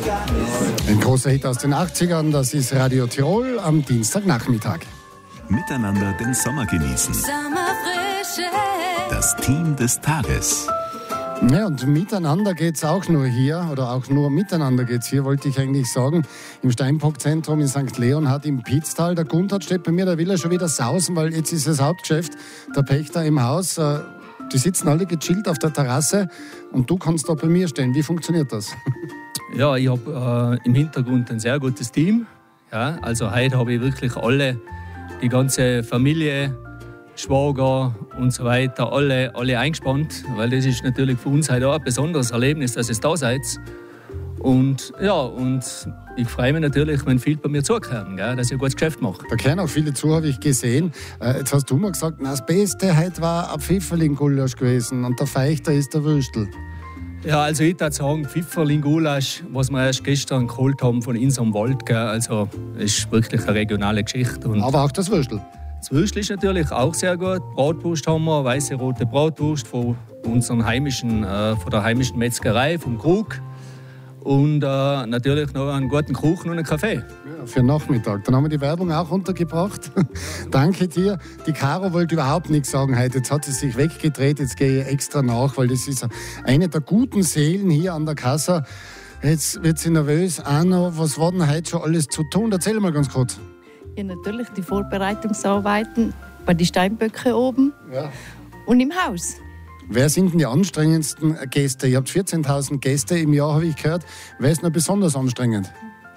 Ein großer Hit aus den 80ern, das ist Radio Tirol am Dienstagnachmittag. Miteinander den Sommer genießen. Sommerfrische. Das Team des Tages. Ja, und miteinander geht's auch nur hier, oder auch nur miteinander geht's hier, wollte ich eigentlich sagen. Im Steinbock-Zentrum in St. Leonhard im Pitztal. Der Gunther steht bei mir, der will ja schon wieder sausen, weil jetzt ist das Hauptgeschäft. Der Pächter im Haus, die sitzen alle gechillt auf der Terrasse und du kannst da bei mir stehen. Wie funktioniert das? Ja, ich habe im Hintergrund ein sehr gutes Team. Ja, also heute habe ich wirklich alle, die ganze Familie, Schwager und so weiter, alle eingespannt, weil das ist natürlich für uns heute auch ein besonderes Erlebnis, dass ihr da seid. Und ja, und ich freue mich natürlich, wenn viele bei mir zuhören, dass ich ein gutes Geschäft mache. Da kennen auch viele zu, habe ich gesehen. Jetzt hast du mal gesagt, das Beste heute war ein Pfifferling-Gulasch gewesen und der Feichter ist der Würstel. Ja, also ich würde sagen, Pfifferling-Gulasch, was wir erst gestern geholt haben von unserem Wald, also ist wirklich eine regionale Geschichte. Und aber auch das Würstel. das Würstel ist natürlich auch sehr gut. Bratwurst haben wir, weiße rote Bratwurst von der heimischen Metzgerei, vom Krug. Und natürlich noch einen guten Kuchen und einen Kaffee. Ja, für Nachmittag. Dann haben wir die Werbung auch untergebracht. Danke dir. Die Caro wollte überhaupt nichts sagen heute. Jetzt hat sie sich weggedreht. Jetzt gehe ich extra nach, weil das ist eine der guten Seelen hier an der Kasse. Jetzt wird sie nervös. Anna, was war denn heute schon alles zu tun? Erzähl mal ganz kurz. Ja, natürlich die Vorbereitungsarbeiten bei den Steinböcken oben und im Haus. Wer sind denn die anstrengendsten Gäste? Ihr habt 14.000 Gäste im Jahr, habe ich gehört. Wer ist noch besonders anstrengend?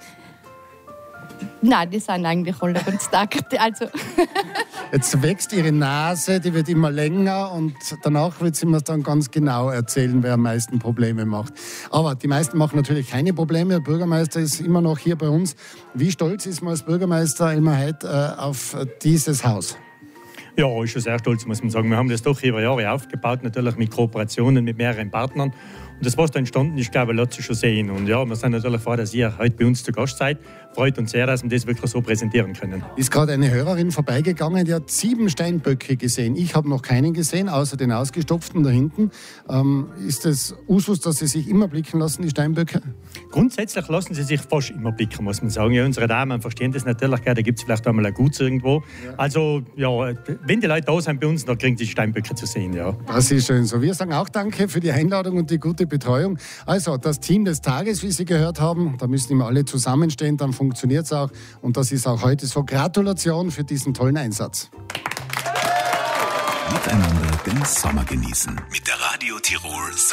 Nein, die sind eigentlich alle ganz takt. Also. Jetzt wächst ihre Nase, die wird immer länger und danach wird sie mir dann ganz genau erzählen, wer am meisten Probleme macht. Aber die meisten machen natürlich keine Probleme. Der Bürgermeister ist immer noch hier bei uns. Wie stolz ist man als Bürgermeister immer heute auf dieses Haus? Ja, ich bin sehr stolz, muss man sagen. Wir haben das doch über Jahre aufgebaut, natürlich mit Kooperationen mit mehreren Partnern. Und das, was da entstanden ist, glaube ich, lässt sich schon sehen. Und ja, wir sind natürlich froh, dass ihr heute bei uns zu Gast seid. Freut uns sehr, dass wir das wirklich so präsentieren können. Ist gerade eine Hörerin vorbeigegangen, die hat 7 Steinböcke gesehen. Ich habe noch keinen gesehen, außer den ausgestopften da hinten. Ist es Usus, dass Sie sich immer blicken lassen, die Steinböcke? Grundsätzlich lassen sie sich fast immer blicken, muss man sagen. Ja, unsere Damen verstehen das natürlich, da gibt es vielleicht einmal ein Guts irgendwo. Ja. Also, ja, wenn die Leute da sind bei uns, dann kriegen sie die Steinböcke zu sehen. Ja. Das ist schön so. Wir sagen auch danke für die Einladung und die gute Betreuung. Also, das Team des Tages, wie Sie gehört haben, da müssen immer alle zusammenstehen, dann funktioniert es auch. Und das ist auch heute so. Gratulation für diesen tollen Einsatz. Miteinander den Sommer genießen. Mit der Radio Tirol